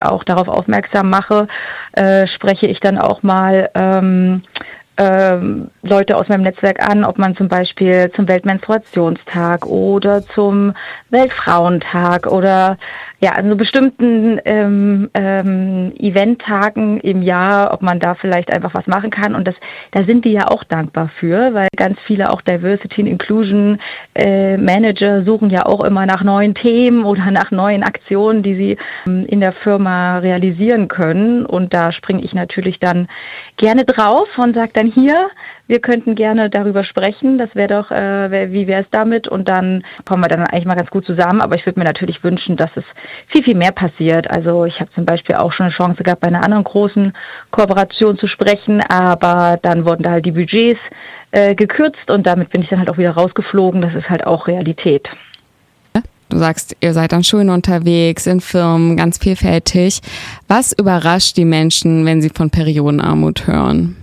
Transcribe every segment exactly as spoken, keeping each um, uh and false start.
auch darauf aufmerksam mache, äh, spreche ich dann auch mal ähm, ähm, Leute aus meinem Netzwerk an, ob man zum Beispiel zum Weltmenstruationstag oder zum Weltfrauentag oder ja, an so bestimmten ähm, ähm, Eventtagen im Jahr, ob man da vielleicht einfach was machen kann. Und das, da sind die ja auch dankbar für, weil ganz viele auch Diversity and Inclusion äh, Manager suchen ja auch immer nach neuen Themen oder nach neuen Aktionen, die sie ähm, in der Firma realisieren können. Und da springe ich natürlich dann gerne drauf und sage dann hier, wir könnten gerne darüber sprechen, das wäre doch, äh, wär, wie wäre es damit? Und dann kommen wir dann eigentlich mal ganz gut zusammen, aber ich würde mir natürlich wünschen, dass es viel, viel mehr passiert. Also ich habe zum Beispiel auch schon eine Chance gehabt, bei einer anderen großen Kooperation zu sprechen, aber dann wurden da halt die Budgets äh, gekürzt und damit bin ich dann halt auch wieder rausgeflogen. Das ist halt auch Realität. Du sagst, ihr seid an Schulen unterwegs, in Firmen, ganz vielfältig. Was überrascht die Menschen, wenn sie von Periodenarmut hören?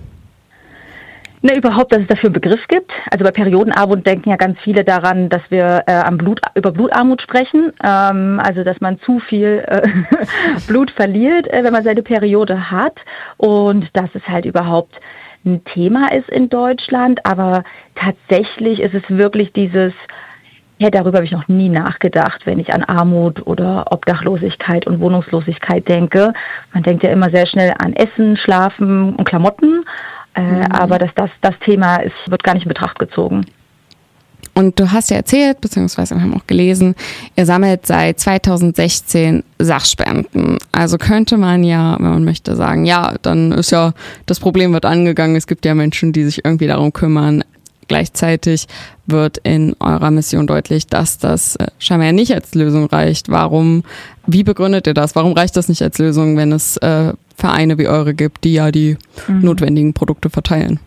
Ne, überhaupt, dass es dafür einen Begriff gibt. Also bei Periodenarmut denken ja ganz viele daran, dass wir äh, am Blut, über Blutarmut sprechen. Ähm, also dass man zu viel äh, Blut verliert, äh, wenn man seine Periode hat. Und dass es halt überhaupt ein Thema ist in Deutschland. Aber tatsächlich ist es wirklich dieses, ja, darüber habe ich noch nie nachgedacht, wenn ich an Armut oder Obdachlosigkeit und Wohnungslosigkeit denke. Man denkt ja immer sehr schnell an Essen, Schlafen und Klamotten. Mhm. Aber dass das das Thema ist, wird gar nicht in Betracht gezogen. Und du hast ja erzählt, beziehungsweise wir haben auch gelesen, ihr sammelt seit zweitausendsechzehn Sachspenden. Also könnte man ja, wenn man möchte, sagen, ja, dann ist ja, das Problem wird angegangen. Es gibt ja Menschen, die sich irgendwie darum kümmern. Gleichzeitig wird in eurer Mission deutlich, dass das scheinbar nicht als Lösung reicht. Warum, wie begründet ihr das? Warum reicht das nicht als Lösung, wenn es äh, Vereine wie eure gibt, die ja die mhm. notwendigen Produkte verteilen?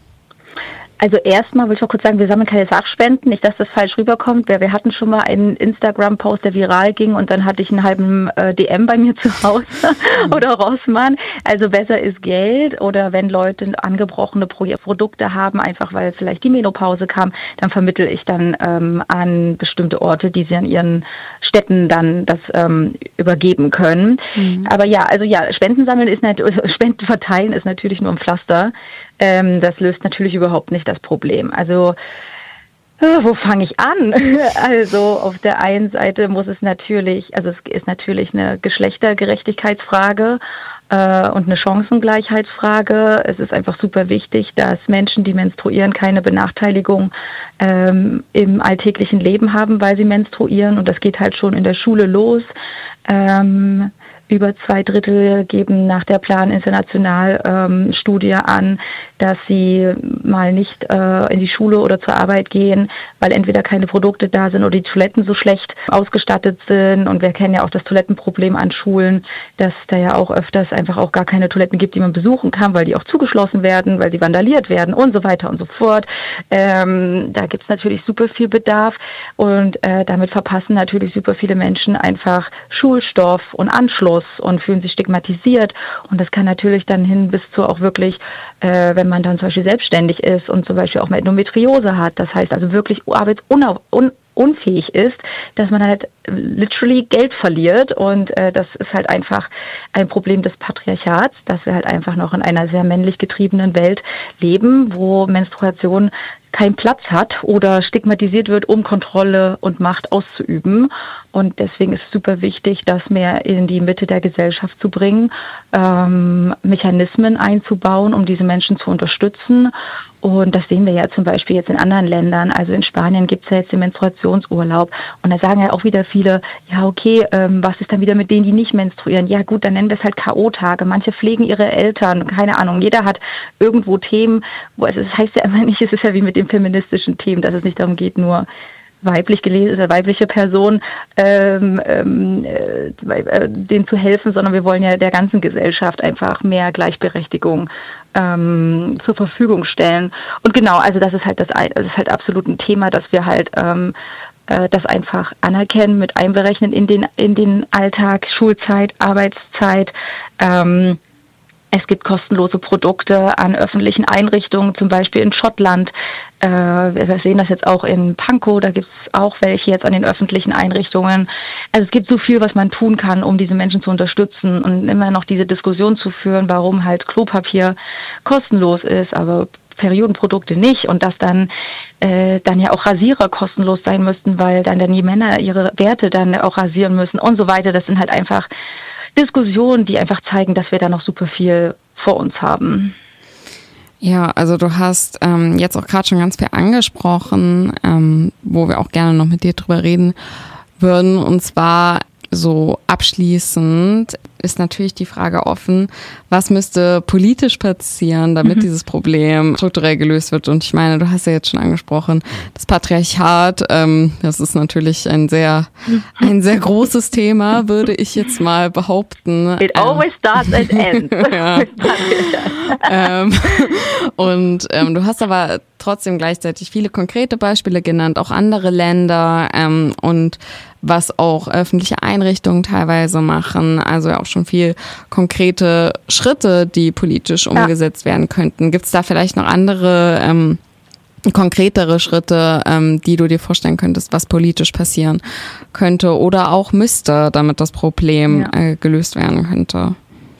Also erstmal will ich auch kurz sagen, wir sammeln keine Sachspenden, nicht, dass das falsch rüberkommt. Wir, wir hatten schon mal einen Instagram-Post, der viral ging und dann hatte ich einen halben äh, D M bei mir zu Hause oder Rossmann. Also besser ist Geld oder wenn Leute angebrochene Pro- Produkte haben, einfach weil vielleicht die Menopause kam, dann vermittle ich dann ähm, an bestimmte Orte, die sie an ihren Städten dann das ähm, übergeben können. Mhm. Aber ja, also ja, Spenden sammeln ist nicht, Spenden verteilen ist natürlich nur ein Pflaster. Ähm, das löst natürlich überhaupt nicht das Problem. Also, äh, wo fange ich an? Also, auf der einen Seite muss es natürlich, also es ist natürlich eine Geschlechtergerechtigkeitsfrage äh, und eine Chancengleichheitsfrage. Es ist einfach super wichtig, dass Menschen, die menstruieren, keine Benachteiligung ähm, im alltäglichen Leben haben, weil sie menstruieren. Und das geht halt schon in der Schule los. Ähm, Über zwei Drittel geben nach der Plan International ähm, Studie an, dass sie mal nicht äh, in die Schule oder zur Arbeit gehen, weil entweder keine Produkte da sind oder die Toiletten so schlecht ausgestattet sind. Und wir kennen ja auch das Toilettenproblem an Schulen, dass da ja auch öfters einfach auch gar keine Toiletten gibt, die man besuchen kann, weil die auch zugeschlossen werden, weil sie vandaliert werden und so weiter und so fort. Ähm, da gibt's natürlich super viel Bedarf und äh, damit verpassen natürlich super viele Menschen einfach Schulstoff und Anschluss und fühlen sich stigmatisiert. Und das kann natürlich dann hin bis zu auch wirklich, äh, wenn man dann zum Beispiel selbstständig ist und zum Beispiel auch mal Endometriose hat, das heißt also wirklich arbeitsunfähig ist, dass man halt literally Geld verliert. Und äh, das ist halt einfach ein Problem des Patriarchats, dass wir halt einfach noch in einer sehr männlich getriebenen Welt leben, wo Menstruation keinen Platz hat oder stigmatisiert wird, um Kontrolle und Macht auszuüben. Und deswegen ist es super wichtig, das mehr in die Mitte der Gesellschaft zu bringen, ähm, Mechanismen einzubauen, um diese Menschen zu unterstützen. Und das sehen wir ja zum Beispiel jetzt in anderen Ländern. Also in Spanien gibt es ja jetzt den Menstruationsurlaub. Und da sagen ja auch wieder viele, ja okay, ähm, was ist dann wieder mit denen, die nicht menstruieren? Ja gut, dann nennen wir es halt K O-Tage. Manche pflegen ihre Eltern, keine Ahnung. Jeder hat irgendwo Themen, wo es, es heißt ja immer nicht, es ist ja wie mit den feministischen Themen, dass es nicht darum geht, nur weiblich gelesene, weibliche Person ähm, ähm, äh, denen zu helfen, sondern wir wollen ja der ganzen Gesellschaft einfach mehr Gleichberechtigung ähm, zur Verfügung stellen. Und genau, also das ist halt das, das ist halt absolut ein Thema, dass wir halt ähm, äh, das einfach anerkennen, mit einberechnen in den in den Alltag, Schulzeit, Arbeitszeit. Ähm, Es gibt kostenlose Produkte an öffentlichen Einrichtungen, zum Beispiel in Schottland. Äh, wir sehen das jetzt auch in Pankow, da gibt es auch welche jetzt an den öffentlichen Einrichtungen. Also es gibt so viel, was man tun kann, um diese Menschen zu unterstützen und immer noch diese Diskussion zu führen, warum halt Klopapier kostenlos ist, aber Periodenprodukte nicht und dass dann äh, dann ja auch Rasierer kostenlos sein müssten, weil dann, dann die Männer ihre Werte dann auch rasieren müssen und so weiter. Das sind halt einfach Diskussionen, die einfach zeigen, dass wir da noch super viel vor uns haben. Ja, also du hast ähm, jetzt auch gerade schon ganz viel angesprochen, ähm, wo wir auch gerne noch mit dir drüber reden würden. Und zwar so abschließend ist natürlich die Frage offen, was müsste politisch passieren, damit mhm. dieses Problem strukturell gelöst wird? Und ich meine, du hast ja jetzt schon angesprochen, das Patriarchat, ähm, das ist natürlich ein sehr, ein sehr großes Thema, würde ich jetzt mal behaupten. It always starts and ends. Ja. ähm, und ähm, du hast aber trotzdem gleichzeitig viele konkrete Beispiele genannt, auch andere Länder ähm, und was auch öffentliche Einrichtungen teilweise machen, also auch schon viel konkrete Schritte, die politisch umgesetzt ja. werden könnten. Gibt es da vielleicht noch andere ähm, konkretere Schritte, ähm, die du dir vorstellen könntest, was politisch passieren könnte oder auch müsste, damit das Problem ja. äh, gelöst werden könnte?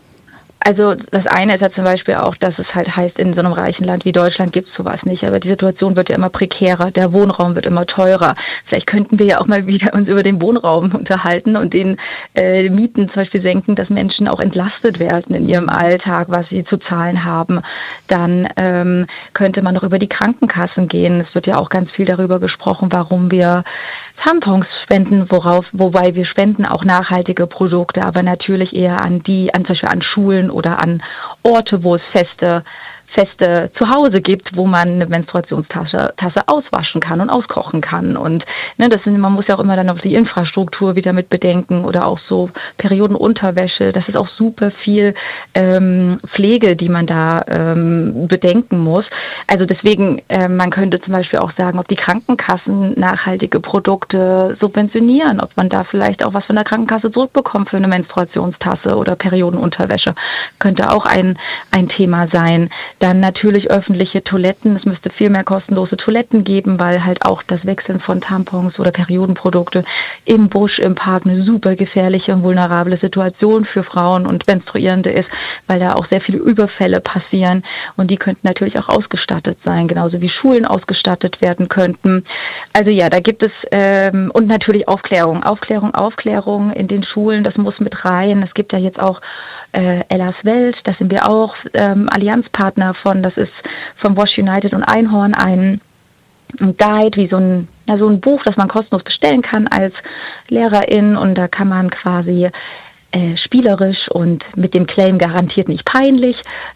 Also das eine ist ja zum Beispiel auch, dass es halt heißt, in so einem reichen Land wie Deutschland gibt es sowas nicht. Aber die Situation wird ja immer prekärer, der Wohnraum wird immer teurer. Vielleicht könnten wir ja auch mal wieder uns über den Wohnraum unterhalten und den äh, Mieten zum Beispiel senken, dass Menschen auch entlastet werden in ihrem Alltag, was sie zu zahlen haben. Dann ähm, könnte man noch über die Krankenkassen gehen. Es wird ja auch ganz viel darüber gesprochen, warum wir Tampons spenden, worauf, wobei wir spenden auch nachhaltige Produkte, aber natürlich eher an die, an zum Beispiel an Schulen oder an Orte, wo es feste feste Zuhause gibt, wo man eine Menstruationstasse Tasse auswaschen kann und auskochen kann. Und ne, das sind, man muss ja auch immer dann noch die Infrastruktur wieder mit bedenken oder auch so Periodenunterwäsche. Das ist auch super viel ähm, Pflege, die man da ähm, bedenken muss. Also deswegen, äh, man könnte zum Beispiel auch sagen, ob die Krankenkassen nachhaltige Produkte subventionieren, ob man da vielleicht auch was von der Krankenkasse zurückbekommt für eine Menstruationstasse oder Periodenunterwäsche. Könnte auch ein, ein Thema sein. Dann natürlich öffentliche Toiletten. Es müsste viel mehr kostenlose Toiletten geben, weil halt auch das Wechseln von Tampons oder Periodenprodukte im Busch, im Park eine super gefährliche und vulnerable Situation für Frauen und Menstruierende ist, weil da auch sehr viele Überfälle passieren und die könnten natürlich auch ausgestattet sein, genauso wie Schulen ausgestattet werden könnten. Also ja, da gibt es ähm, und natürlich Aufklärung, Aufklärung, Aufklärung in den Schulen, das muss mit rein. Es gibt ja jetzt auch äh, Ellas Welt, da sind wir auch ähm, Allianzpartner von, das ist vom Wash United und Einhorn ein, ein Guide, wie so ein, ja, so ein Buch, das man kostenlos bestellen kann als Lehrerin und da kann man quasi äh, spielerisch und mit dem Claim garantiert nicht peinlich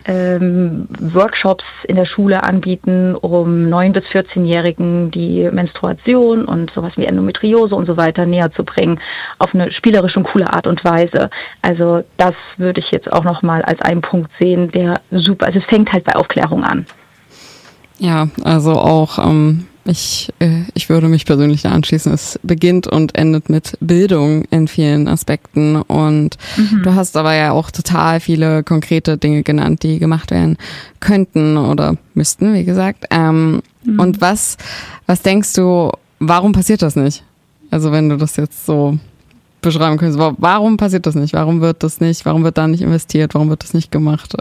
ähm, Workshops in der Schule anbieten, um neun bis vierzehnjährigen die Menstruation und sowas wie Endometriose und so weiter näher zu bringen, auf eine spielerische und coole Art und Weise. Also das würde ich jetzt auch nochmal als einen Punkt sehen, der super, also es fängt halt bei Aufklärung an. Ja, also auch ähm Ich, äh, ich würde mich persönlich da anschließen. Es beginnt und endet mit Bildung in vielen Aspekten. Und mhm. du hast aber ja auch total viele konkrete Dinge genannt, die gemacht werden könnten oder müssten, wie gesagt. Ähm, mhm. Und was, was denkst du, warum passiert das nicht? Also wenn du das jetzt so beschreiben könntest, warum passiert das nicht? Warum wird das nicht? Warum wird da nicht investiert? Warum wird das nicht gemacht?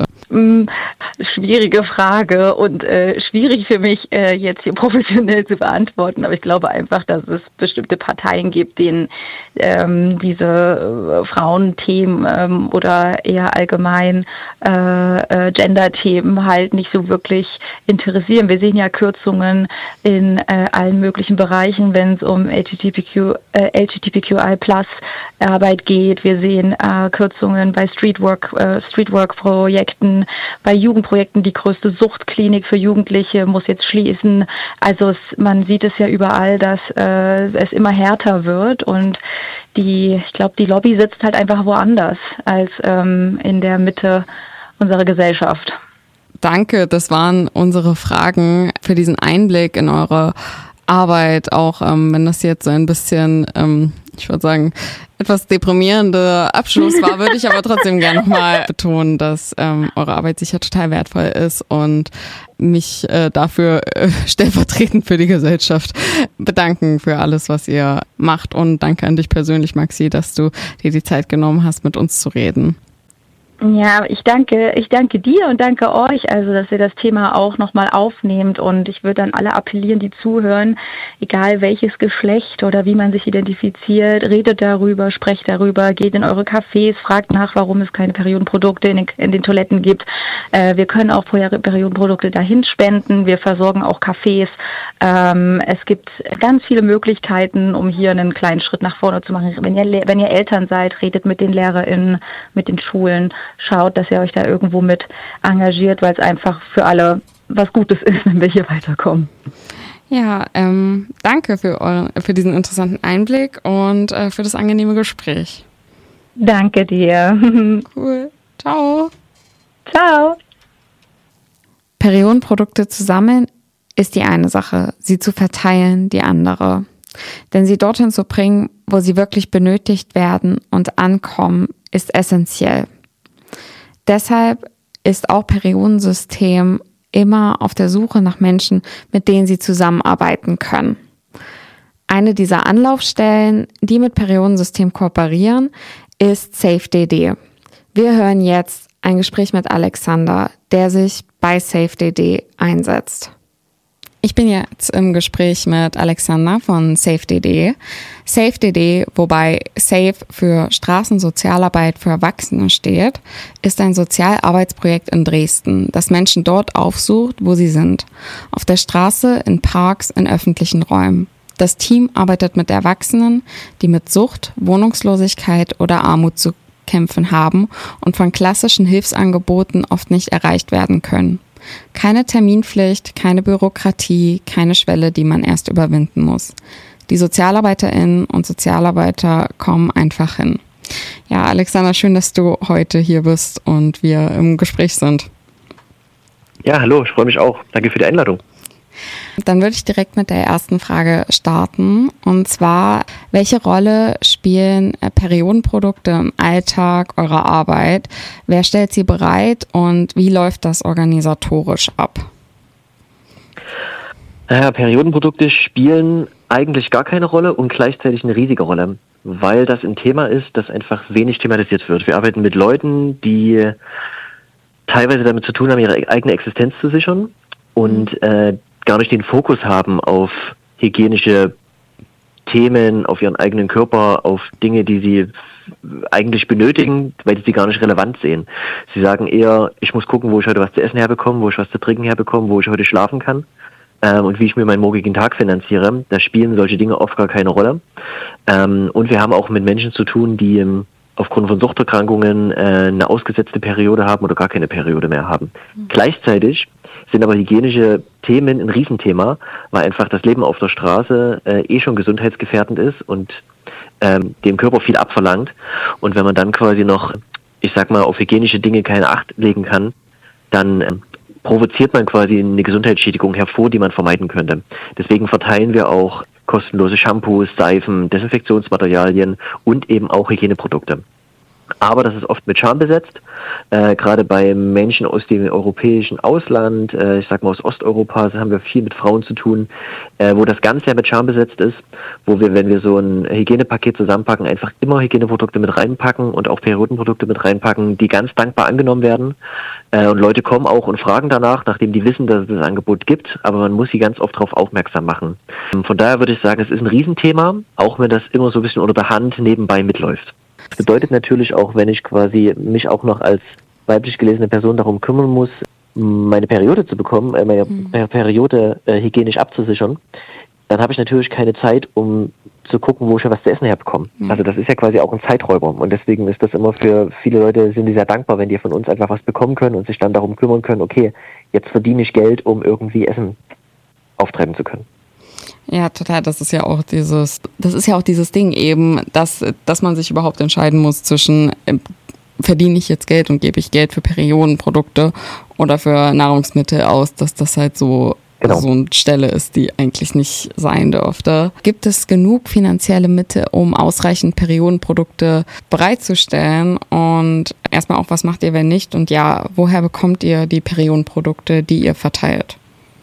Schwierige Frage und äh, schwierig für mich äh, jetzt hier professionell zu beantworten, aber ich glaube einfach, dass es bestimmte Parteien gibt, denen ähm, diese äh, Frauenthemen ähm, oder eher allgemein äh, äh, Gender-Themen halt nicht so wirklich interessieren. Wir sehen ja Kürzungen in äh, allen möglichen Bereichen, wenn es um L G B T Q, äh, L G B T Q I plus Arbeit geht. Wir sehen äh, Kürzungen bei Streetwork, äh, Streetwork-Projekten, bei Jugendprojekten. Die größte Suchtklinik für Jugendliche muss jetzt schließen. Also es, man sieht es ja überall, dass äh, es immer härter wird und die, ich glaube, die Lobby sitzt halt einfach woanders als ähm, in der Mitte unserer Gesellschaft. Danke, das waren unsere Fragen für diesen Einblick in eure Arbeit, auch ähm, wenn das jetzt so ein bisschen, ähm, ich würde sagen, etwas deprimierender Abschluss war, würde ich aber trotzdem gerne nochmal betonen, dass ähm, eure Arbeit sicher total wertvoll ist und mich äh, dafür äh, stellvertretend für die Gesellschaft bedanken für alles, was ihr macht. Und danke an dich persönlich, Maxi, dass du dir die Zeit genommen hast, mit uns zu reden. Ja, ich danke, ich danke dir und danke euch, also dass ihr das Thema auch nochmal aufnehmt, und ich würde an alle appellieren, die zuhören, egal welches Geschlecht oder wie man sich identifiziert, redet darüber, sprecht darüber, geht in eure Cafés, fragt nach, warum es keine Periodenprodukte in den, in den Toiletten gibt. Äh, wir können auch Periodenprodukte dahin spenden, wir versorgen auch Cafés. Ähm, es gibt ganz viele Möglichkeiten, um hier einen kleinen Schritt nach vorne zu machen. Wenn ihr, wenn ihr Eltern seid, redet mit den LehrerInnen, mit den Schulen. Schaut, dass ihr euch da irgendwo mit engagiert, weil es einfach für alle was Gutes ist, wenn wir hier weiterkommen. Ja, ähm, danke für, eure, für diesen interessanten Einblick und äh, für das angenehme Gespräch. Danke dir. Cool. Ciao. Ciao. Periodenprodukte zu sammeln ist die eine Sache, sie zu verteilen die andere. Denn sie dorthin zu bringen, wo sie wirklich benötigt werden und ankommen, ist essentiell. Deshalb ist auch Periodensystem immer auf der Suche nach Menschen, mit denen sie zusammenarbeiten können. Eine dieser Anlaufstellen, die mit Periodensystem kooperieren, ist SafeDD. Wir hören jetzt ein Gespräch mit Alexander, der sich bei SafeDD einsetzt. Ich bin jetzt im Gespräch mit Alexander von SafeDD. SafeDD, wobei Safe für Straßensozialarbeit für Erwachsene steht, ist ein Sozialarbeitsprojekt in Dresden, das Menschen dort aufsucht, wo sie sind. Auf der Straße, in Parks, in öffentlichen Räumen. Das Team arbeitet mit Erwachsenen, die mit Sucht, Wohnungslosigkeit oder Armut zu kämpfen haben und von klassischen Hilfsangeboten oft nicht erreicht werden können. Keine Terminpflicht, keine Bürokratie, keine Schwelle, die man erst überwinden muss. Die SozialarbeiterInnen und Sozialarbeiter kommen einfach hin. Ja, Alexander, schön, dass du heute hier bist und wir im Gespräch sind. Ja, hallo, ich freue mich auch. Danke für die Einladung. Dann würde ich direkt mit der ersten Frage starten. Und zwar, welche Rolle spielen Periodenprodukte im Alltag eurer Arbeit? Wer stellt sie bereit und wie läuft das organisatorisch ab? Ja, Periodenprodukte spielen eigentlich gar keine Rolle und gleichzeitig eine riesige Rolle, weil das ein Thema ist, das einfach wenig thematisiert wird. Wir arbeiten mit Leuten, die teilweise damit zu tun haben, ihre eigene Existenz zu sichern und äh, gar nicht den Fokus haben auf hygienische Themen, auf ihren eigenen Körper, auf Dinge, die sie eigentlich benötigen, weil sie sie gar nicht relevant sehen. Sie sagen eher, ich muss gucken, wo ich heute was zu essen herbekomme, wo ich was zu trinken herbekomme, wo ich heute schlafen kann ähm, und wie ich mir meinen morgigen Tag finanziere. Da spielen solche Dinge oft gar keine Rolle. Ähm, und wir haben auch mit Menschen zu tun, die ähm, aufgrund von Suchterkrankungen äh, eine ausgesetzte Periode haben oder gar keine Periode mehr haben. Mhm. Gleichzeitig sind aber hygienische Themen ein Riesenthema, weil einfach das Leben auf der Straße äh, eh schon gesundheitsgefährdend ist und ähm, dem Körper viel abverlangt. Und wenn man dann quasi noch, ich sag mal, auf hygienische Dinge keine Acht legen kann, dann ähm, provoziert man quasi eine Gesundheitsschädigung hervor, die man vermeiden könnte. Deswegen verteilen wir auch kostenlose Shampoos, Seifen, Desinfektionsmaterialien und eben auch Hygieneprodukte. Aber das ist oft mit Scham besetzt, äh, gerade bei Menschen aus dem europäischen Ausland, äh, ich sag mal aus Osteuropa, da haben wir viel mit Frauen zu tun, äh, wo das ganz sehr mit Scham besetzt ist, wo wir, wenn wir so ein Hygienepaket zusammenpacken, einfach immer Hygieneprodukte mit reinpacken und auch Periodenprodukte mit reinpacken, die ganz dankbar angenommen werden. Äh, und Leute kommen auch und fragen danach, nachdem die wissen, dass es das Angebot gibt, aber man muss sie ganz oft darauf aufmerksam machen. Von daher würde ich sagen, es ist ein Riesenthema, auch wenn das immer so ein bisschen unter der Hand nebenbei mitläuft. Das bedeutet natürlich auch, wenn ich quasi mich auch noch als weiblich gelesene Person darum kümmern muss, meine Periode zu bekommen, äh, meine mhm. Periode äh, hygienisch abzusichern, dann habe ich natürlich keine Zeit, um zu gucken, wo ich ja was zu essen herbekomme. Mhm. Also das ist ja quasi auch ein Zeiträuber und deswegen ist das immer für viele Leute, sind die sehr dankbar, wenn die von uns einfach was bekommen können und sich dann darum kümmern können, okay, jetzt verdiene ich Geld, um irgendwie Essen auftreiben zu können. Ja, total. Das ist ja auch dieses, das ist ja auch dieses Ding eben, dass, dass man sich überhaupt entscheiden muss zwischen, äh, verdiene ich jetzt Geld und gebe ich Geld für Periodenprodukte oder für Nahrungsmittel aus, dass das halt so Genau. so eine Stelle ist, die eigentlich nicht sein dürfte. Gibt es genug finanzielle Mittel, um ausreichend Periodenprodukte bereitzustellen? Und erstmal auch, was macht ihr, wenn nicht? Und ja, woher bekommt ihr die Periodenprodukte, die ihr verteilt?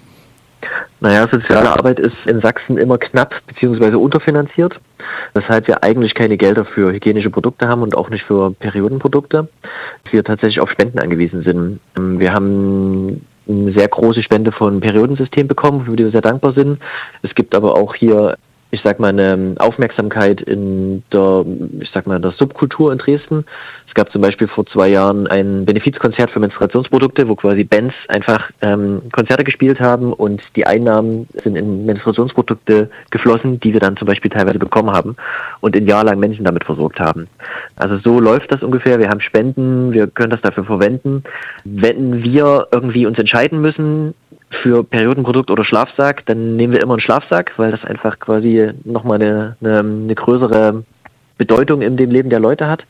Naja, soziale Arbeit ist in Sachsen immer knapp bzw. unterfinanziert, weshalb wir eigentlich keine Gelder für hygienische Produkte haben und auch nicht für Periodenprodukte. Wir tatsächlich auf Spenden angewiesen sind. Wir haben eine sehr große Spende von Periodensystem bekommen, für die wir sehr dankbar sind. Es gibt aber auch hier, ich sag mal, eine Aufmerksamkeit in der, ich sag mal, der Subkultur in Dresden. Es gab zum Beispiel vor zwei Jahren ein Benefizkonzert für Menstruationsprodukte, wo quasi Bands einfach ähm, Konzerte gespielt haben und die Einnahmen sind in Menstruationsprodukte geflossen, die wir dann zum Beispiel teilweise bekommen haben und ein Jahr lang Menschen damit versorgt haben. Also so läuft das ungefähr. Wir haben Spenden, wir können das dafür verwenden. Wenn wir irgendwie uns entscheiden müssen, für Periodenprodukt oder Schlafsack, dann nehmen wir immer einen Schlafsack, weil das einfach quasi nochmal eine, eine, eine größere Bedeutung in dem Leben der Leute hat.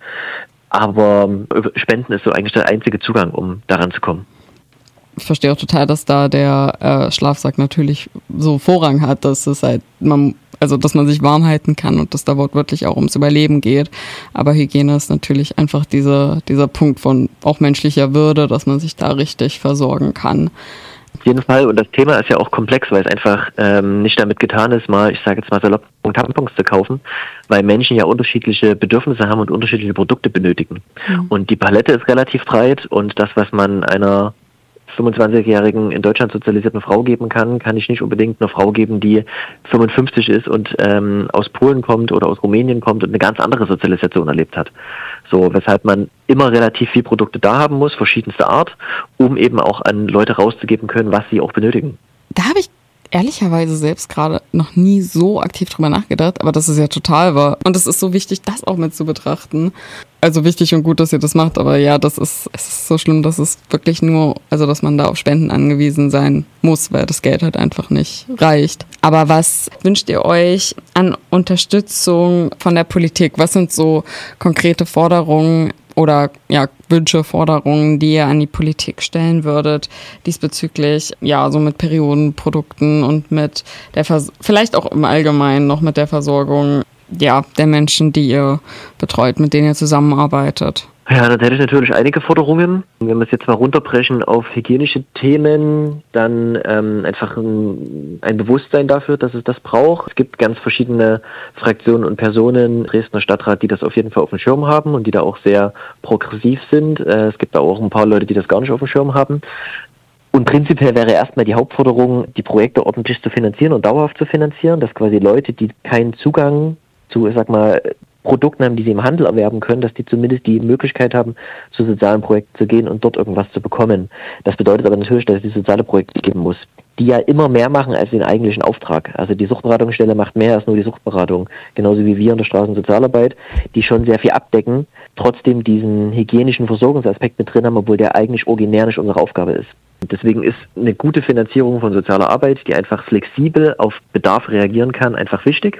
Aber Spenden ist so eigentlich der einzige Zugang, um daran zu kommen. Ich verstehe auch total, dass da der äh, Schlafsack natürlich so Vorrang hat, dass es halt man, also dass man sich warm halten kann und dass da wortwörtlich auch ums Überleben geht. Aber Hygiene ist natürlich einfach diese, dieser Punkt von auch menschlicher Würde, dass man sich da richtig versorgen kann. Auf jeden Fall. Und das Thema ist ja auch komplex, weil es einfach ähm, nicht damit getan ist, mal, ich sage jetzt mal salopp, Tampons zu kaufen, weil Menschen ja unterschiedliche Bedürfnisse haben und unterschiedliche Produkte benötigen. Mhm. Und die Palette ist relativ breit und das, was man einer fünfundzwanzigjährigen in Deutschland sozialisierten Frau geben kann, kann ich nicht unbedingt einer Frau geben, die fünfundfünfzig ist und ähm, aus Polen kommt oder aus Rumänien kommt und eine ganz andere Sozialisation erlebt hat. So, weshalb man immer relativ viel Produkte da haben muss, verschiedenster Art, um eben auch an Leute rauszugeben können, was sie auch benötigen. Da habe ich ehrlicherweise selbst gerade noch nie so aktiv drüber nachgedacht, aber das ist ja total wahr. Und es ist so wichtig, das auch mit zu betrachten. Also wichtig und gut, dass ihr das macht, aber ja, das ist, es ist so schlimm, dass es wirklich nur, also dass man da auf Spenden angewiesen sein muss, weil das Geld halt einfach nicht reicht. Aber was wünscht ihr euch an Unterstützung von der Politik? Was sind so konkrete Forderungen oder ja, Wünsche, Forderungen, die ihr an die Politik stellen würdet, diesbezüglich, ja, so mit Periodenprodukten und mit der, Vers- vielleicht auch im Allgemeinen noch mit der Versorgung, ja, der Menschen, die ihr betreut, mit denen ihr zusammenarbeitet? Ja, da hätte ich natürlich einige Forderungen. Wenn wir es jetzt mal runterbrechen auf hygienische Themen, dann ähm, einfach ein, ein Bewusstsein dafür, dass es das braucht. Es gibt ganz verschiedene Fraktionen und Personen im Dresdner Stadtrat, die das auf jeden Fall auf dem Schirm haben und die da auch sehr progressiv sind. Äh, es gibt da auch ein paar Leute, die das gar nicht auf dem Schirm haben. Und prinzipiell wäre erstmal die Hauptforderung, die Projekte ordentlich zu finanzieren und dauerhaft zu finanzieren, dass quasi Leute, die keinen Zugang zu, ich sag mal, Produkten haben, die sie im Handel erwerben können, dass die zumindest die Möglichkeit haben, zu sozialen Projekten zu gehen und dort irgendwas zu bekommen. Das bedeutet aber natürlich, dass es die soziale Projekte geben muss, die ja immer mehr machen als den eigentlichen Auftrag. Also die Suchtberatungsstelle macht mehr als nur die Suchtberatung, genauso wie wir in der Straßensozialarbeit, die schon sehr viel abdecken, trotzdem diesen hygienischen Versorgungsaspekt mit drin haben, obwohl der eigentlich originär nicht unsere Aufgabe ist. Deswegen ist eine gute Finanzierung von sozialer Arbeit, die einfach flexibel auf Bedarf reagieren kann, einfach wichtig.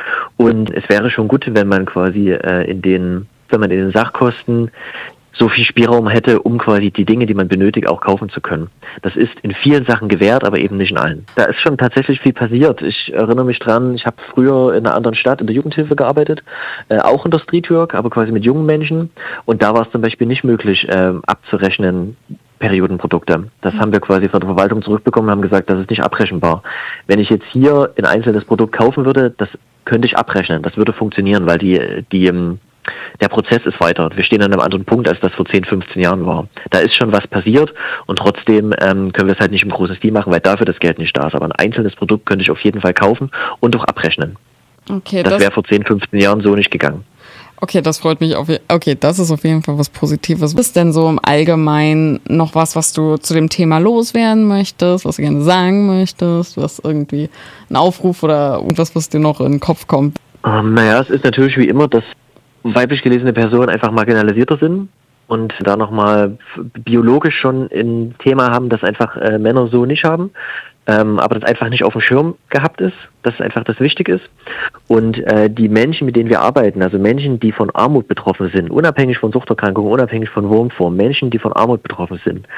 Und es wäre schon gut, wenn man quasi äh, in den, wenn man in den Sachkosten so viel Spielraum hätte, um quasi die Dinge, die man benötigt, auch kaufen zu können. Das ist in vielen Sachen gewährt, aber eben nicht in allen. Da ist schon tatsächlich viel passiert. Ich erinnere mich dran, ich habe früher in einer anderen Stadt in der Jugendhilfe gearbeitet, äh, auch in der Streetwork, aber quasi mit jungen Menschen. Und da war es zum Beispiel nicht möglich, äh, abzurechnen, Periodenprodukte. Das haben wir quasi von der Verwaltung zurückbekommen und haben gesagt, das ist nicht abrechenbar. Wenn ich jetzt hier ein einzelnes Produkt kaufen würde, das könnte ich abrechnen. Das würde funktionieren, weil die, die, der Prozess ist weiter. Wir stehen an einem anderen Punkt, als das vor zehn, fünfzehn Jahren war. Da ist schon was passiert und trotzdem ähm, können wir es halt nicht im großen Stil machen, weil dafür das Geld nicht da ist. Aber ein einzelnes Produkt könnte ich auf jeden Fall kaufen und auch abrechnen. Okay, das, das wäre vor zehn, fünfzehn Jahren so nicht gegangen. Okay, das freut mich auf jeden Fall. Okay, das ist auf jeden Fall was Positives. Was ist denn so im Allgemeinen noch was, was du zu dem Thema loswerden möchtest, was du gerne sagen möchtest, was irgendwie ein Aufruf oder irgendwas, was dir noch in den Kopf kommt? Ähm, naja, es ist natürlich wie immer, dass weiblich gelesene Personen einfach marginalisierter sind und da nochmal biologisch schon ein Thema haben, das einfach äh, Männer so nicht haben. Ähm, aber das einfach nicht auf dem Schirm gehabt ist, dass einfach das wichtig ist. Und äh, die Menschen, mit denen wir arbeiten, also Menschen, die von Armut betroffen sind, unabhängig von Suchterkrankungen, unabhängig von Wurmform, Menschen, die von Armut betroffen sind,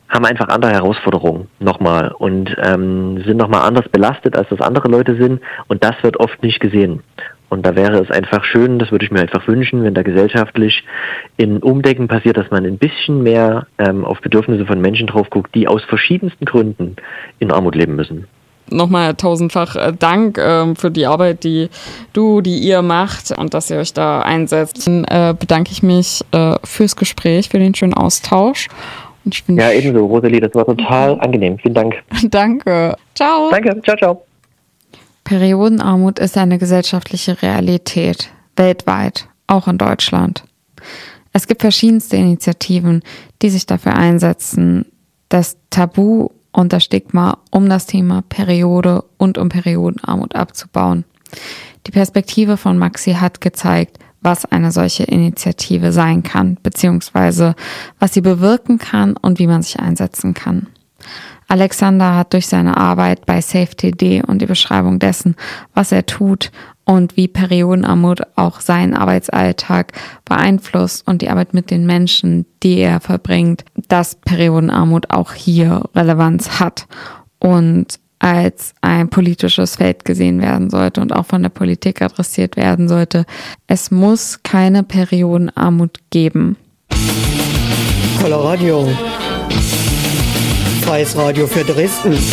haben einfach andere Herausforderungen nochmal und ähm, sind nochmal anders belastet, als das andere Leute sind, und das wird oft nicht gesehen. Und da wäre es einfach schön, das würde ich mir einfach wünschen, wenn da gesellschaftlich ein Umdenken passiert, dass man ein bisschen mehr ähm, auf Bedürfnisse von Menschen drauf guckt, die aus verschiedensten Gründen in Armut leben müssen. Nochmal tausendfach Dank ähm, für die Arbeit, die du, die ihr macht und dass ihr euch da einsetzt. Dann äh, bedanke ich mich äh, fürs Gespräch, für den schönen Austausch. Und ich ja, ebenso, Rosalie, das war total angenehm. Vielen Dank. Danke. Ciao. Danke. Ciao, ciao. Periodenarmut ist eine gesellschaftliche Realität, weltweit, auch in Deutschland. Es gibt verschiedenste Initiativen, die sich dafür einsetzen, das Tabu und das Stigma um das Thema Periode und um Periodenarmut abzubauen. Die Perspektive von Maxi hat gezeigt, was eine solche Initiative sein kann, beziehungsweise was sie bewirken kann und wie man sich einsetzen kann. Alexander hat durch seine Arbeit bei SafeTD und die Beschreibung dessen, was er tut und wie Periodenarmut auch seinen Arbeitsalltag beeinflusst und die Arbeit mit den Menschen, die er verbringt, dass Periodenarmut auch hier Relevanz hat und als ein politisches Feld gesehen werden sollte und auch von der Politik adressiert werden sollte. Es muss keine Periodenarmut geben. Coloradio. Freies Radio für Dresden. You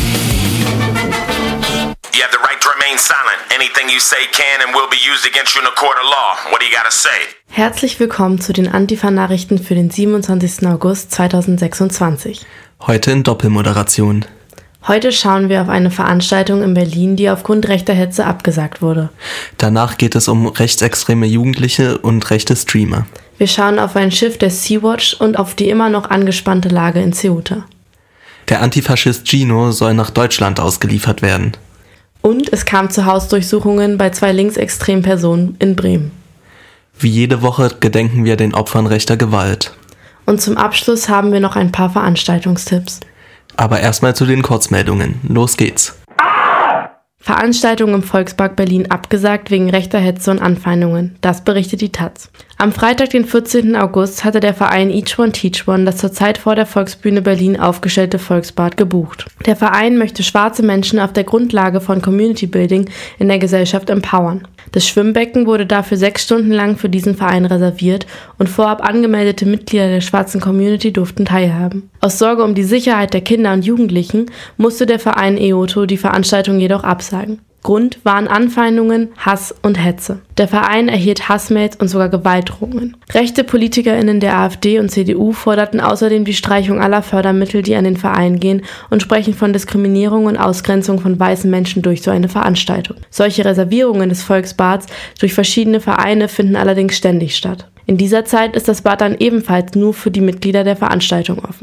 have the right to remain silent. Anything you say can and will be used against you in a court of law. What do you gotta say? Herzlich willkommen zu den Antifa-Nachrichten für den siebenundzwanzigsten August zweitausendsechsundzwanzig. Heute in Doppelmoderation. Heute schauen wir auf eine Veranstaltung in Berlin, die aufgrund rechter Hetze abgesagt wurde. Danach geht es um rechtsextreme Jugendliche und rechte Streamer. Wir schauen auf ein Schiff der Sea-Watch und auf die immer noch angespannte Lage in Ceuta. Der Antifaschist Gino soll nach Deutschland ausgeliefert werden. Und es kam zu Hausdurchsuchungen bei zwei linksextremen Personen in Bremen. Wie jede Woche gedenken wir den Opfern rechter Gewalt. Und zum Abschluss haben wir noch ein paar Veranstaltungstipps. Aber erstmal zu den Kurzmeldungen. Los geht's. Veranstaltung im Volkspark Berlin abgesagt wegen rechter Hetze und Anfeindungen. Das berichtet die Taz. Am Freitag, den vierzehnten August, hatte der Verein Each One Teach One das zurzeit vor der Volksbühne Berlin aufgestellte Volksbad gebucht. Der Verein möchte schwarze Menschen auf der Grundlage von Community Building in der Gesellschaft empowern. Das Schwimmbecken wurde dafür sechs Stunden lang für diesen Verein reserviert und vorab angemeldete Mitglieder der schwarzen Community durften teilhaben. Aus Sorge um die Sicherheit der Kinder und Jugendlichen musste der Verein E O T O die Veranstaltung jedoch absagen. Grund waren Anfeindungen, Hass und Hetze. Der Verein erhielt Hassmails und sogar Gewaltdrohungen. Rechte PolitikerInnen der AfD und C D U forderten außerdem die Streichung aller Fördermittel, die an den Verein gehen, und sprechen von Diskriminierung und Ausgrenzung von weißen Menschen durch so eine Veranstaltung. Solche Reservierungen des Volksbads durch verschiedene Vereine finden allerdings ständig statt. In dieser Zeit ist das Bad dann ebenfalls nur für die Mitglieder der Veranstaltung offen.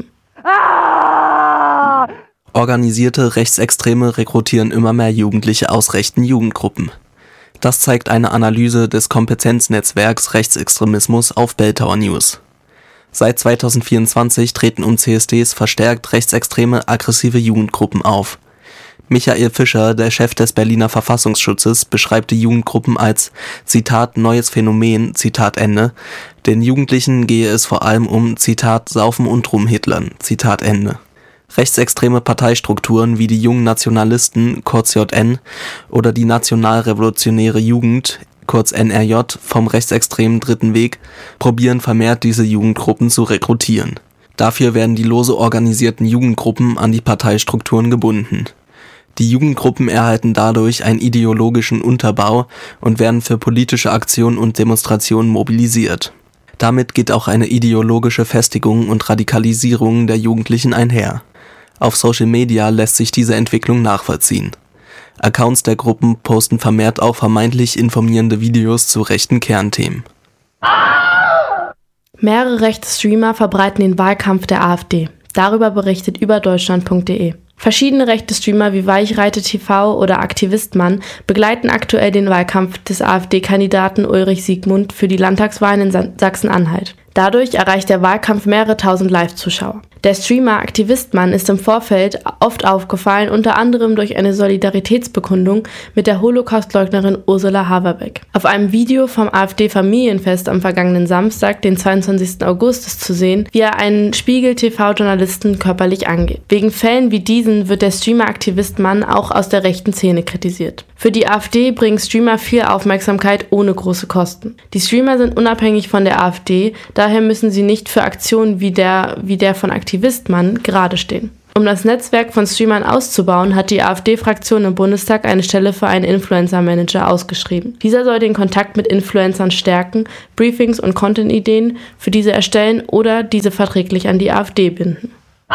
Ah! Organisierte Rechtsextreme rekrutieren immer mehr Jugendliche aus rechten Jugendgruppen. Das zeigt eine Analyse des Kompetenznetzwerks Rechtsextremismus auf Belltower News. Seit zweitausendvierundzwanzig treten um C S Ds verstärkt rechtsextreme, aggressive Jugendgruppen auf. Michael Fischer, der Chef des Berliner Verfassungsschutzes, beschreibt die Jugendgruppen als, Zitat, neues Phänomen, Zitat Ende. Den Jugendlichen gehe es vor allem um, Zitat, Saufen und Rumhitlern, Zitat Ende. Rechtsextreme Parteistrukturen wie die Jungen Nationalisten, kurz J N, oder die Nationalrevolutionäre Jugend, kurz N R J, vom rechtsextremen Dritten Weg, probieren vermehrt diese Jugendgruppen zu rekrutieren. Dafür werden die lose organisierten Jugendgruppen an die Parteistrukturen gebunden. Die Jugendgruppen erhalten dadurch einen ideologischen Unterbau und werden für politische Aktionen und Demonstrationen mobilisiert. Damit geht auch eine ideologische Festigung und Radikalisierung der Jugendlichen einher. Auf Social Media lässt sich diese Entwicklung nachvollziehen. Accounts der Gruppen posten vermehrt auch vermeintlich informierende Videos zu rechten Kernthemen. Mehrere rechte Streamer verbreiten den Wahlkampf der AfD. Darüber berichtet überdeutschland punkt de. Verschiedene rechte Streamer wie Weichreite T V oder Aktivistmann begleiten aktuell den Wahlkampf des AfD-Kandidaten Ulrich Siegmund für die Landtagswahlen in Sachsen-Anhalt. Dadurch erreicht der Wahlkampf mehrere tausend Live-Zuschauer. Der Streamer Aktivistmann ist im Vorfeld oft aufgefallen, unter anderem durch eine Solidaritätsbekundung mit der Holocaustleugnerin Ursula Haverbeck. Auf einem Video vom AfD-Familienfest am vergangenen Samstag, den zweiundzwanzigsten August, ist zu sehen, wie er einen Spiegel-T V-Journalisten körperlich angeht. Wegen Fällen wie diesen wird der Streamer Aktivistmann auch aus der rechten Szene kritisiert. Für die AfD bringen Streamer viel Aufmerksamkeit ohne große Kosten. Die Streamer sind unabhängig von der AfD, daher müssen sie nicht für Aktionen wie der, wie der von Aktivistmann gerade stehen. Um das Netzwerk von Streamern auszubauen, hat die AfD-Fraktion im Bundestag eine Stelle für einen Influencer-Manager ausgeschrieben. Dieser soll den Kontakt mit Influencern stärken, Briefings und Content-Ideen für diese erstellen oder diese verträglich an die AfD binden.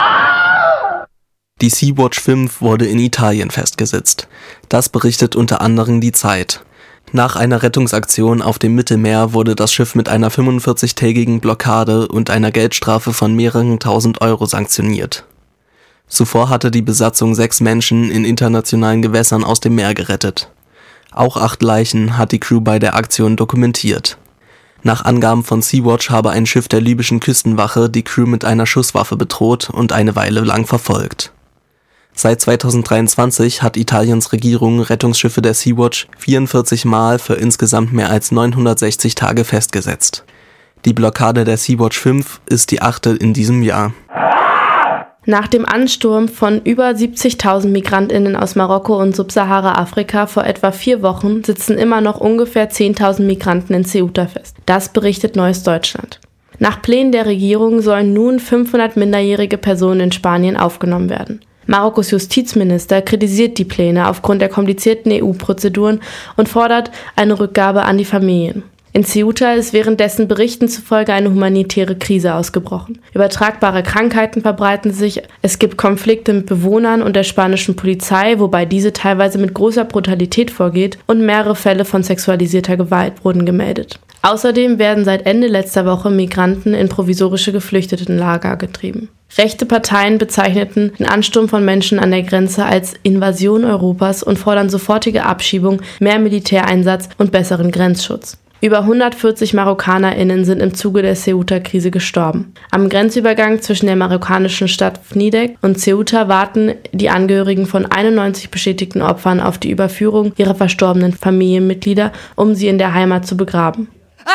Die Sea-Watch fünf wurde in Italien festgesetzt. Das berichtet unter anderem die Zeit. Nach einer Rettungsaktion auf dem Mittelmeer wurde das Schiff mit einer fünfundvierzigtägigen Blockade und einer Geldstrafe von mehreren tausend Euro sanktioniert. Zuvor hatte die Besatzung sechs Menschen in internationalen Gewässern aus dem Meer gerettet. Auch acht Leichen hat die Crew bei der Aktion dokumentiert. Nach Angaben von Sea-Watch habe ein Schiff der libyschen Küstenwache die Crew mit einer Schusswaffe bedroht und eine Weile lang verfolgt. Seit zweitausenddreiundzwanzig hat Italiens Regierung Rettungsschiffe der Sea-Watch vierundvierzig Mal für insgesamt mehr als neunhundertsechzig Tage festgesetzt. Die Blockade der Sea-Watch fünf ist die achte in diesem Jahr. Nach dem Ansturm von über siebzigtausend MigrantInnen aus Marokko und Subsahara-Afrika vor etwa vier Wochen sitzen immer noch ungefähr zehntausend Migranten in Ceuta fest. Das berichtet Neues Deutschland. Nach Plänen der Regierung sollen nun fünfhundert minderjährige Personen in Spanien aufgenommen werden. Marokkos Justizminister kritisiert die Pläne aufgrund der komplizierten E U-Prozeduren und fordert eine Rückgabe an die Familien. In Ceuta ist währenddessen Berichten zufolge eine humanitäre Krise ausgebrochen. Übertragbare Krankheiten verbreiten sich, es gibt Konflikte mit Bewohnern und der spanischen Polizei, wobei diese teilweise mit großer Brutalität vorgeht, und mehrere Fälle von sexualisierter Gewalt wurden gemeldet. Außerdem werden seit Ende letzter Woche Migranten in provisorische Geflüchtetenlager getrieben. Rechte Parteien bezeichneten den Ansturm von Menschen an der Grenze als Invasion Europas und fordern sofortige Abschiebung, mehr Militäreinsatz und besseren Grenzschutz. Über hundertvierzig MarokkanerInnen sind im Zuge der Ceuta-Krise gestorben. Am Grenzübergang zwischen der marokkanischen Stadt Fnidek und Ceuta warten die Angehörigen von einundneunzig bestätigten Opfern auf die Überführung ihrer verstorbenen Familienmitglieder, um sie in der Heimat zu begraben.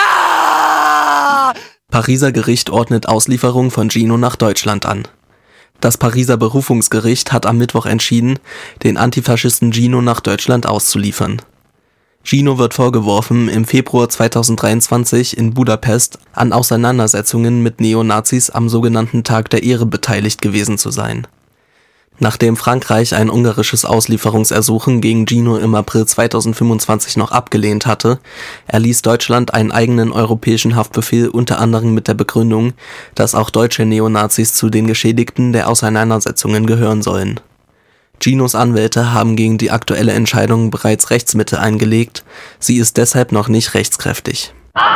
Ah! Pariser Gericht ordnet Auslieferung von Gino nach Deutschland an. Das Pariser Berufungsgericht hat am Mittwoch entschieden, den Antifaschisten Gino nach Deutschland auszuliefern. Gino wird vorgeworfen, im Februar zweitausenddreiundzwanzig in Budapest an Auseinandersetzungen mit Neonazis am sogenannten Tag der Ehre beteiligt gewesen zu sein. Nachdem Frankreich ein ungarisches Auslieferungsersuchen gegen Gino im April zweitausendfünfundzwanzig noch abgelehnt hatte, erließ Deutschland einen eigenen europäischen Haftbefehl, unter anderem mit der Begründung, dass auch deutsche Neonazis zu den Geschädigten der Auseinandersetzungen gehören sollen. Ginos Anwälte haben gegen die aktuelle Entscheidung bereits Rechtsmittel eingelegt, sie ist deshalb noch nicht rechtskräftig.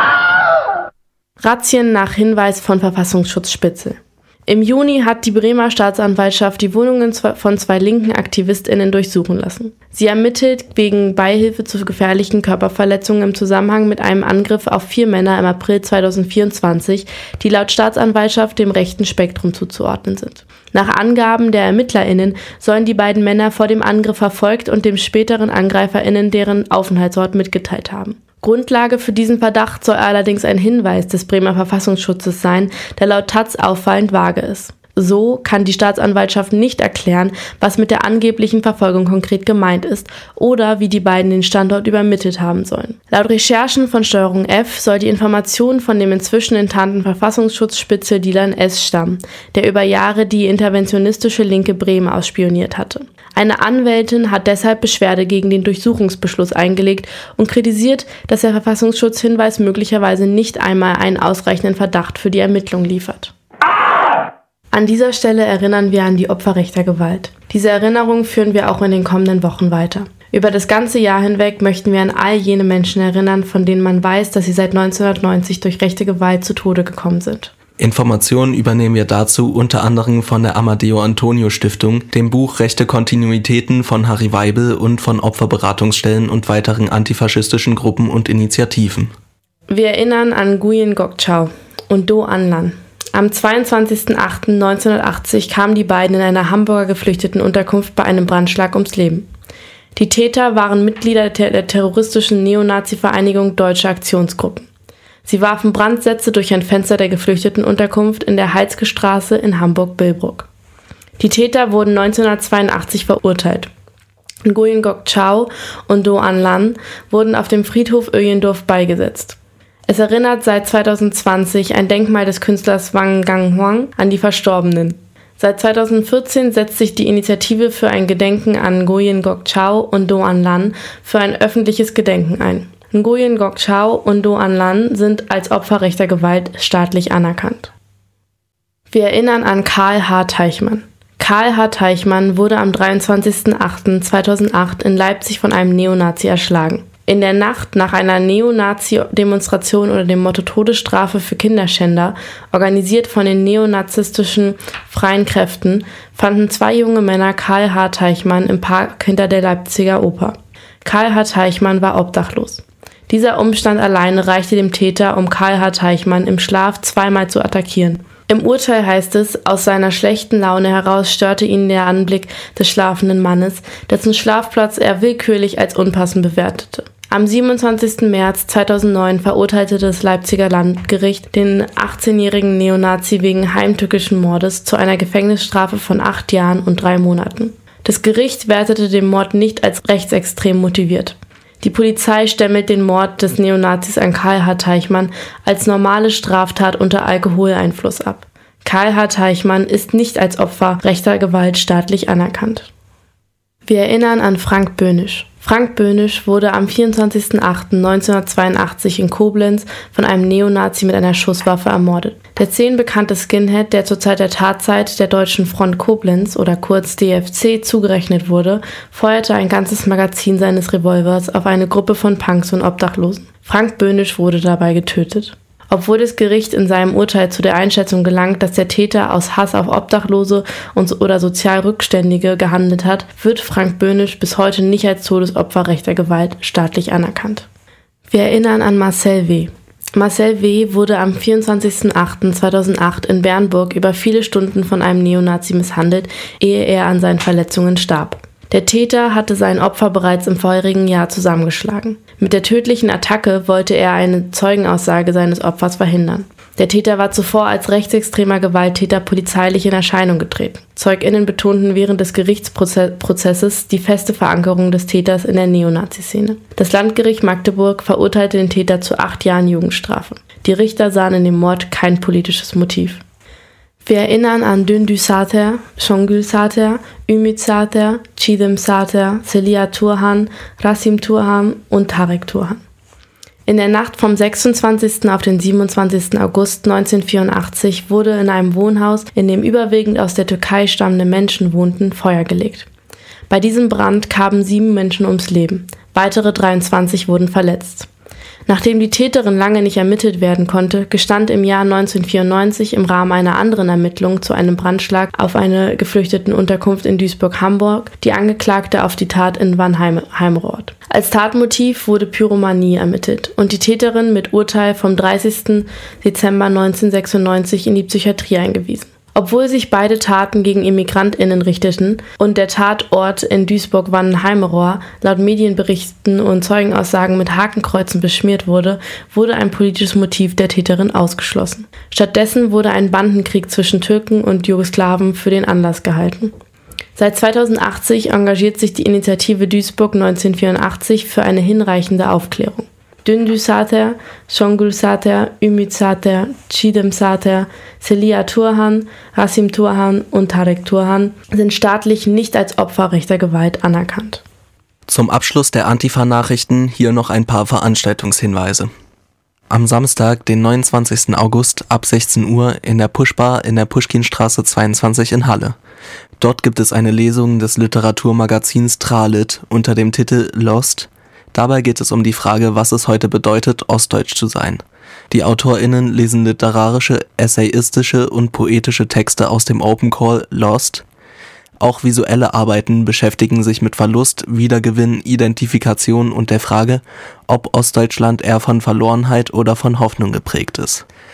Razzien nach Hinweis von Verfassungsschutz-Spitzel. Im Juni hat die Bremer Staatsanwaltschaft die Wohnungen von zwei linken AktivistInnen durchsuchen lassen. Sie ermittelt wegen Beihilfe zu gefährlichen Körperverletzungen im Zusammenhang mit einem Angriff auf vier Männer im April zweitausendvierundzwanzig, die laut Staatsanwaltschaft dem rechten Spektrum zuzuordnen sind. Nach Angaben der ErmittlerInnen sollen die beiden Männer vor dem Angriff verfolgt und dem späteren AngreiferInnen deren Aufenthaltsort mitgeteilt haben. Grundlage für diesen Verdacht soll allerdings ein Hinweis des Bremer Verfassungsschutzes sein, der laut Taz auffallend vage ist. So kann die Staatsanwaltschaft nicht erklären, was mit der angeblichen Verfolgung konkret gemeint ist oder wie die beiden den Standort übermittelt haben sollen. Laut Recherchen von Steuerung F soll die Information von dem inzwischen enttarnten Verfassungsschutzspitzel Dylan S. stammen, der über Jahre die interventionistische Linke Bremen ausspioniert hatte. Eine Anwältin hat deshalb Beschwerde gegen den Durchsuchungsbeschluss eingelegt und kritisiert, dass der Verfassungsschutzhinweis möglicherweise nicht einmal einen ausreichenden Verdacht für die Ermittlung liefert. An dieser Stelle erinnern wir an die Opfer rechter Gewalt. Diese Erinnerung führen wir auch in den kommenden Wochen weiter. Über das ganze Jahr hinweg möchten wir an all jene Menschen erinnern, von denen man weiß, dass sie seit neunzehnhundertneunzig durch rechte Gewalt zu Tode gekommen sind. Informationen übernehmen wir dazu unter anderem von der Amadeo Antonio Stiftung, dem Buch Rechte Kontinuitäten von Harry Weibel und von Opferberatungsstellen und weiteren antifaschistischen Gruppen und Initiativen. Wir erinnern an Nguyen Ngoc Chau. und Do An Lan. Am zweiundzwanzigsten achten neunzehnhundertachtzig kamen die beiden in einer Hamburger Geflüchtetenunterkunft bei einem Brandschlag ums Leben. Die Täter waren Mitglieder der terroristischen Neonazi-Vereinigung Deutsche Aktionsgruppen. Sie warfen Brandsätze durch ein Fenster der Geflüchtetenunterkunft in der Heizke Straße in Hamburg-Billbrook. Die Täter wurden neunzehnhundertzweiundachtzig verurteilt. Nguyen Ngoc Chau und Do An Lan wurden auf dem Friedhof Öjendorf beigesetzt. Es erinnert seit zweitausendzwanzig ein Denkmal des Künstlers Wang Gang Huang an die Verstorbenen. Seit zweitausendvierzehn setzt sich die Initiative für ein Gedenken an Nguyen Ngoc Chau und Do An Lan für ein öffentliches Gedenken ein. Nguyen Ngoc Chau und Do An Lan sind als Opfer rechter Gewalt staatlich anerkannt. Wir erinnern an Karl H. Teichmann. Karl H. Teichmann wurde am dreiundzwanzigsten achten zweitausendacht in Leipzig von einem Neonazi erschlagen. In der Nacht nach einer Neonazi-Demonstration unter dem Motto Todesstrafe für Kinderschänder, organisiert von den neonazistischen Freien Kräften, fanden zwei junge Männer Karl H. Teichmann im Park hinter der Leipziger Oper. Karl H. Teichmann war obdachlos. Dieser Umstand alleine reichte dem Täter, um Karl H. Teichmann im Schlaf zweimal zu attackieren. Im Urteil heißt es, aus seiner schlechten Laune heraus störte ihn der Anblick des schlafenden Mannes, dessen Schlafplatz er willkürlich als unpassend bewertete. Am siebenundzwanzigsten März zweitausendneun verurteilte das Leipziger Landgericht den achtzehnjährigen Neonazi wegen heimtückischen Mordes zu einer Gefängnisstrafe von acht Jahren und drei Monaten. Das Gericht wertete den Mord nicht als rechtsextrem motiviert. Die Polizei stempelt den Mord des Neonazis an Karl H. Teichmann als normale Straftat unter Alkoholeinfluss ab. Karl H. Teichmann ist nicht als Opfer rechter Gewalt staatlich anerkannt. Wir erinnern an Frank Böhnisch. Frank Böhnisch wurde am vierundzwanzigsten achten neunzehnhundertzweiundachtzig in Koblenz von einem Neonazi mit einer Schusswaffe ermordet. Der zehn bekannte Skinhead, der zur Zeit der Tatzeit der Deutschen Front Koblenz oder kurz D F C zugerechnet wurde, feuerte ein ganzes Magazin seines Revolvers auf eine Gruppe von Punks und Obdachlosen. Frank Böhnisch wurde dabei getötet. Obwohl das Gericht in seinem Urteil zu der Einschätzung gelangt, dass der Täter aus Hass auf Obdachlose und oder sozial Rückständige gehandelt hat, wird Frank Böhnisch bis heute nicht als Todesopfer rechter Gewalt staatlich anerkannt. Wir erinnern an Marcel W. Marcel W. wurde am vierundzwanzigsten achten zweitausendacht in Bernburg über viele Stunden von einem Neonazi misshandelt, ehe er an seinen Verletzungen starb. Der Täter hatte sein Opfer bereits im vorherigen Jahr zusammengeschlagen. Mit der tödlichen Attacke wollte er eine Zeugenaussage seines Opfers verhindern. Der Täter war zuvor als rechtsextremer Gewalttäter polizeilich in Erscheinung getreten. ZeugInnen betonten während des Gerichtsprozesses die feste Verankerung des Täters in der Neonazi-Szene. Das Landgericht Magdeburg verurteilte den Täter zu acht Jahren Jugendstrafe. Die Richter sahen in dem Mord kein politisches Motiv. Wir erinnern an Dündu Sater, Shongül Sater, Ümit Sater, Chidem Sater, Celia Turhan, Rasim Turhan und Tarek Turhan. In der Nacht vom sechsundzwanzigsten auf den siebenundzwanzigsten August neunzehnhundertvierundachtzig wurde in einem Wohnhaus, in dem überwiegend aus der Türkei stammende Menschen wohnten, Feuer gelegt. Bei diesem Brand kamen sieben Menschen ums Leben. Weitere dreiundzwanzig wurden verletzt. Nachdem die Täterin lange nicht ermittelt werden konnte, gestand im Jahr neunzehnhundertvierundneunzig im Rahmen einer anderen Ermittlung zu einem Brandschlag auf eine Geflüchtetenunterkunft in Duisburg-Hamburg die Angeklagte auf die Tat in Wannheimrod. Als Tatmotiv wurde Pyromanie ermittelt und die Täterin mit Urteil vom dreißigsten Dezember neunzehnhundertsechsundneunzig in die Psychiatrie eingewiesen. Obwohl sich beide Taten gegen ImmigrantInnen richteten und der Tatort in Duisburg-Wannheimerohr laut Medienberichten und Zeugenaussagen mit Hakenkreuzen beschmiert wurde, wurde ein politisches Motiv der Täterin ausgeschlossen. Stattdessen wurde ein Bandenkrieg zwischen Türken und Jugoslawen für den Anlass gehalten. Seit zweitausendachtzig engagiert sich die Initiative Duisburg neunzehnhundertvierundachtzig für eine hinreichende Aufklärung. Dündu Sater, Shongül Sater, Ümit Sater, Chidem Sater, Celia Turhan, Rasim Turhan und Tarek Turhan sind staatlich nicht als Opfer rechter Gewalt anerkannt. Zum Abschluss der Antifa-Nachrichten hier noch ein paar Veranstaltungshinweise. Am Samstag, den neunundzwanzigsten August ab sechzehn Uhr in der Pushbar in der Puschkinstraße zweiundzwanzig in Halle. Dort gibt es eine Lesung des Literaturmagazins Tralit unter dem Titel Lost. Dabei geht es um die Frage, was es heute bedeutet, ostdeutsch zu sein. Die AutorInnen lesen literarische, essayistische und poetische Texte aus dem Open Call Lost. Auch visuelle Arbeiten beschäftigen sich mit Verlust, Wiedergewinn, Identifikation und der Frage, ob Ostdeutschland eher von Verlorenheit oder von Hoffnung geprägt ist.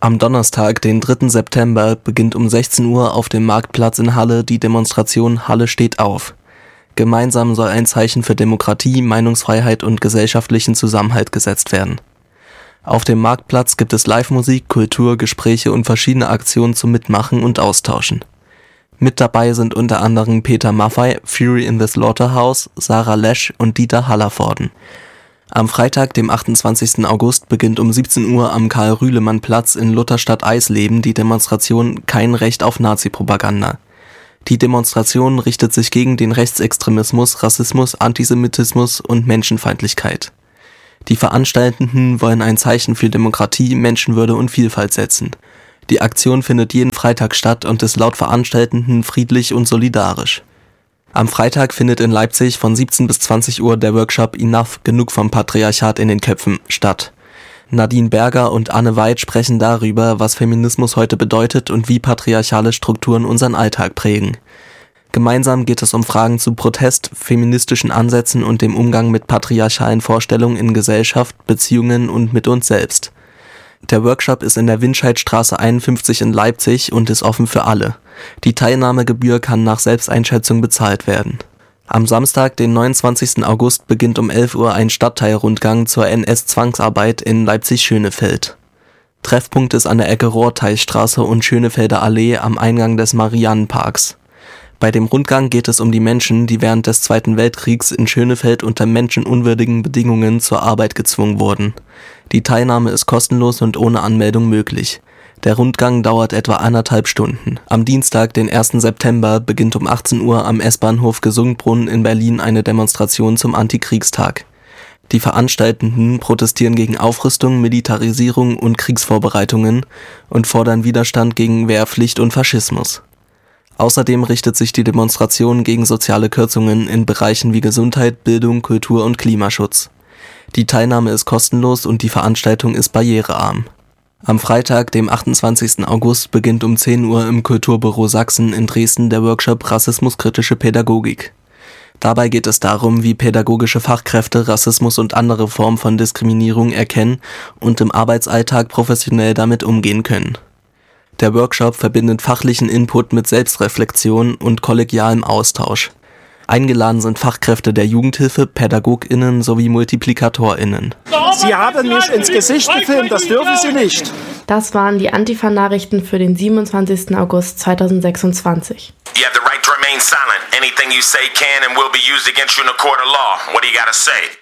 Am Donnerstag, den dritten September, beginnt um sechzehn Uhr auf dem Marktplatz in Halle die Demonstration Halle steht auf. Gemeinsam soll ein Zeichen für Demokratie, Meinungsfreiheit und gesellschaftlichen Zusammenhalt gesetzt werden. Auf dem Marktplatz gibt es Live-Musik, Kultur, Gespräche und verschiedene Aktionen zum Mitmachen und Austauschen. Mit dabei sind unter anderem Peter Maffay, Fury in the Slaughterhouse, Sarah Lesch und Dieter Hallervorden. Am Freitag, dem achtundzwanzigsten August, beginnt um siebzehn Uhr am Karl-Rühlemann-Platz in Lutherstadt-Eisleben die Demonstration Kein Recht auf Nazi-Propaganda. Die Demonstration richtet sich gegen den Rechtsextremismus, Rassismus, Antisemitismus und Menschenfeindlichkeit. Die Veranstaltenden wollen ein Zeichen für Demokratie, Menschenwürde und Vielfalt setzen. Die Aktion findet jeden Freitag statt und ist laut Veranstaltenden friedlich und solidarisch. Am Freitag findet in Leipzig von siebzehn bis zwanzig Uhr der Workshop Enough, genug vom Patriarchat in den Köpfen statt. Nadine Berger und Anne Weid sprechen darüber, was Feminismus heute bedeutet und wie patriarchale Strukturen unseren Alltag prägen. Gemeinsam geht es um Fragen zu Protest, feministischen Ansätzen und dem Umgang mit patriarchalen Vorstellungen in Gesellschaft, Beziehungen und mit uns selbst. Der Workshop ist in der Windscheidstraße einundfünfzig in Leipzig und ist offen für alle. Die Teilnahmegebühr kann nach Selbsteinschätzung bezahlt werden. Am Samstag, den neunundzwanzigsten August, beginnt um elf Uhr ein Stadtteilrundgang zur N S-Zwangsarbeit in Leipzig-Schönefeld. Treffpunkt ist an der Ecke Rohrteichstraße und Schönefelder Allee am Eingang des Mariannenparks. Bei dem Rundgang geht es um die Menschen, die während des Zweiten Weltkriegs in Schönefeld unter menschenunwürdigen Bedingungen zur Arbeit gezwungen wurden. Die Teilnahme ist kostenlos und ohne Anmeldung möglich. Der Rundgang dauert etwa anderthalb Stunden. Am Dienstag, den ersten September, beginnt um achtzehn Uhr am S-Bahnhof Gesundbrunnen in Berlin eine Demonstration zum Antikriegstag. Die Veranstaltenden protestieren gegen Aufrüstung, Militarisierung und Kriegsvorbereitungen und fordern Widerstand gegen Wehrpflicht und Faschismus. Außerdem richtet sich die Demonstration gegen soziale Kürzungen in Bereichen wie Gesundheit, Bildung, Kultur und Klimaschutz. Die Teilnahme ist kostenlos und die Veranstaltung ist barrierearm. Am Freitag, dem achtundzwanzigsten August, beginnt um zehn Uhr im Kulturbüro Sachsen in Dresden der Workshop Rassismuskritische Pädagogik. Dabei geht es darum, wie pädagogische Fachkräfte Rassismus und andere Formen von Diskriminierung erkennen und im Arbeitsalltag professionell damit umgehen können. Der Workshop verbindet fachlichen Input mit Selbstreflexion und kollegialem Austausch. Eingeladen sind Fachkräfte der Jugendhilfe, PädagogInnen sowie MultiplikatorInnen. Sie haben mich ins Gesicht gefilmt, das dürfen Sie nicht. Das waren die Antifa-Nachrichten für den siebenundzwanzigsten August zweitausendsechsundzwanzig. You have the right to remain silent. Anything you say can and will be used against you in a court of law. What do you gotta say?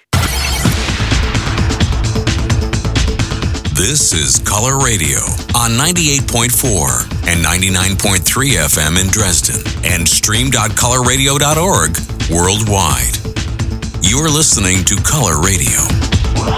This is Color Radio on ninety-eight point four and ninety-nine point three F M in Dresden and stream dot color radio dot org worldwide. You're listening to Color Radio.